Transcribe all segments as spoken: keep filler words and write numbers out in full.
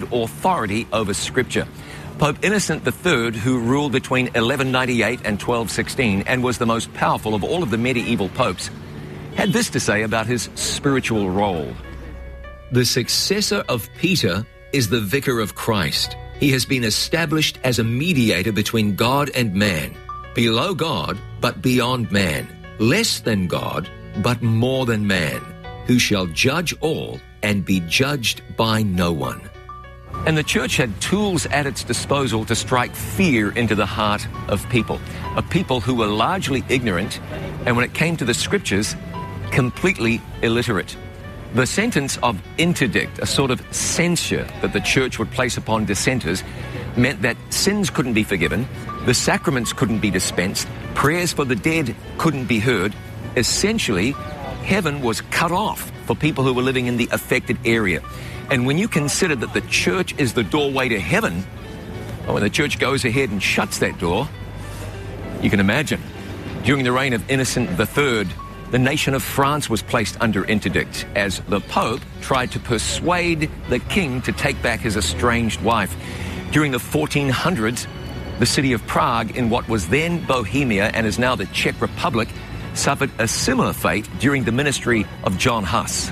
authority over Scripture. Pope Innocent the Third, who ruled between eleven ninety-eight and twelve sixteen and was the most powerful of all of the medieval popes, had this to say about his spiritual role. The successor of Peter is the vicar of Christ. He has been established as a mediator between God and man, below God, but beyond man, less than God, but more than man, who shall judge all and be judged by no one. And the church had tools at its disposal to strike fear into the heart of people, of people who were largely ignorant, and when it came to the Scriptures, completely illiterate. The sentence of interdict, a sort of censure that the church would place upon dissenters, meant that sins couldn't be forgiven, the sacraments couldn't be dispensed, prayers for the dead couldn't be heard. Essentially, heaven was cut off for people who were living in the affected area. And when you consider that the church is the doorway to heaven, well, when the church goes ahead and shuts that door, you can imagine. During the reign of Innocent the Third, the nation of France was placed under interdict as the Pope tried to persuade the king to take back his estranged wife. During the fourteen hundreds, the city of Prague, in what was then Bohemia and is now the Czech Republic, suffered a similar fate during the ministry of John Huss.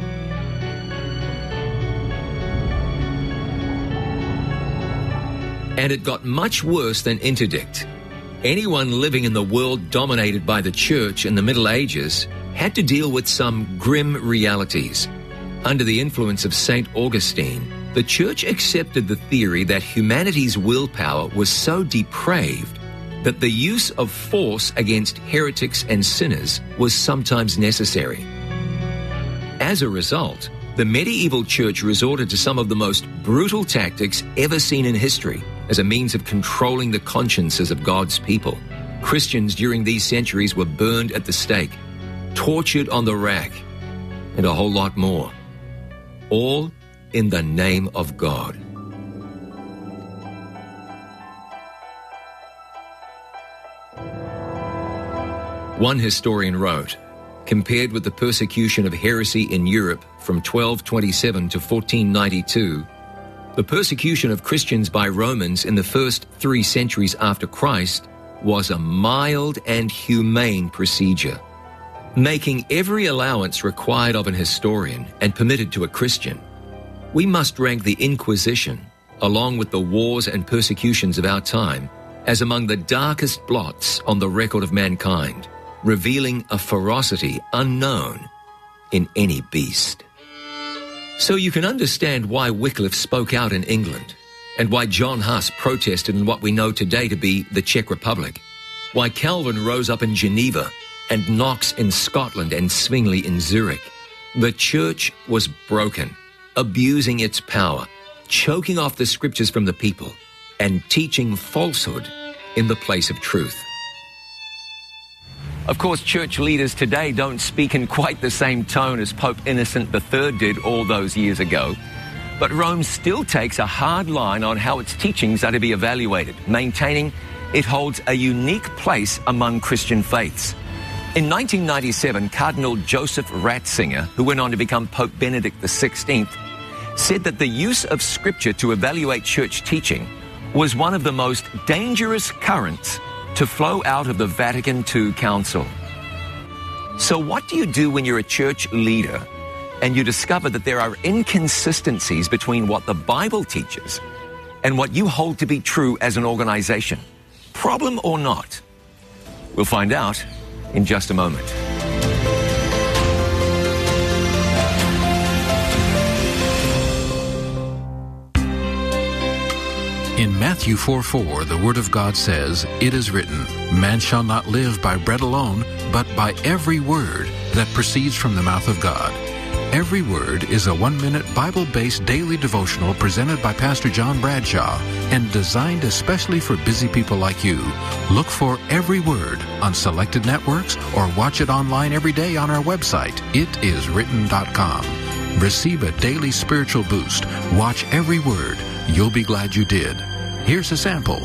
And it got much worse than interdict. Anyone living in the world dominated by the church in the Middle Ages had to deal with some grim realities. Under the influence of Saint Augustine, the church accepted the theory that humanity's willpower was so depraved that the use of force against heretics and sinners was sometimes necessary. As a result, the medieval church resorted to some of the most brutal tactics ever seen in history as a means of controlling the consciences of God's people. Christians during these centuries were burned at the stake, tortured on the rack, and a whole lot more. All in the name of God. One historian wrote, compared with the persecution of heresy in Europe from twelve twenty-seven to fourteen ninety-two, the persecution of Christians by Romans in the first three centuries after Christ was a mild and humane procedure, making every allowance required of an historian and permitted to a Christian. We must rank the Inquisition, along with the wars and persecutions of our time, as among the darkest blots on the record of mankind, revealing a ferocity unknown in any beast. So you can understand why Wycliffe spoke out in England, and why John Huss protested in what we know today to be the Czech Republic, why Calvin rose up in Geneva, and Knox in Scotland and Zwingli in Zurich. The church was broken, abusing its power, choking off the Scriptures from the people, and teaching falsehood in the place of truth. Of course, church leaders today don't speak in quite the same tone as Pope Innocent the Third did all those years ago. But Rome still takes a hard line on how its teachings are to be evaluated, maintaining it holds a unique place among Christian faiths. In nineteen ninety-seven, Cardinal Joseph Ratzinger, who went on to become Pope Benedict the sixteenth, said that the use of Scripture to evaluate church teaching was one of the most dangerous currents to flow out of the Vatican Two Council. So what do you do when you're a church leader and you discover that there are inconsistencies between what the Bible teaches and what you hold to be true as an organization? Problem or not? We'll find out in just a moment. In Matthew four four, the Word of God says, "It is written, man shall not live by bread alone, but by every word that proceeds from the mouth of God." Every Word is a one-minute Bible-based daily devotional presented by Pastor John Bradshaw and designed especially for busy people like you. Look for Every Word on selected networks or watch it online every day on our website, it is written dot com. Receive a daily spiritual boost. Watch Every Word. You'll be glad you did. Here's a sample.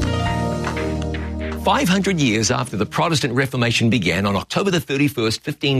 five hundred years after the Protestant Reformation began on October the thirty-first, fifteen